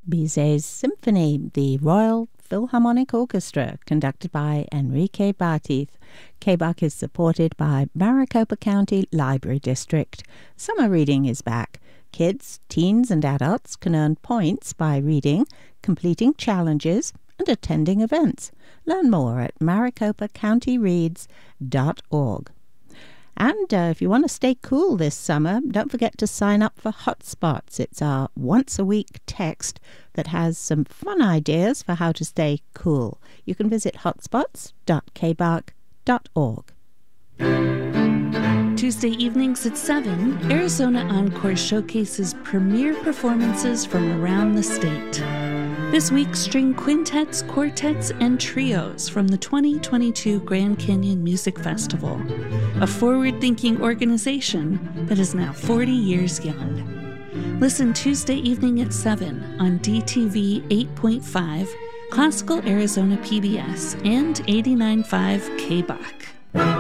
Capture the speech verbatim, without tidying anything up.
Bizet's Symphony, the Royal Philharmonic Orchestra, conducted by Enrique Barthez. K B U C is supported by Maricopa County Library District. Summer reading is back. Kids, teens, and adults can earn points by reading, completing challenges, and attending events. Learn more at maricopa county reads dot org. And uh, if you want to stay cool this summer, don't forget to sign up for Hotspots. It's our once-a-week text that has some fun ideas for how to stay cool. You can visit hotspots dot k b u c dot org. Tuesday evenings at seven, Arizona Encore showcases premier performances from around the state. This week, string quintets, quartets, and trios from the twenty twenty-two Grand Canyon Music Festival, a forward-thinking organization that is now forty years young. Listen Tuesday evening at seven on D T V eight point five, Classical Arizona P B S, and eighty-nine point five K B U C.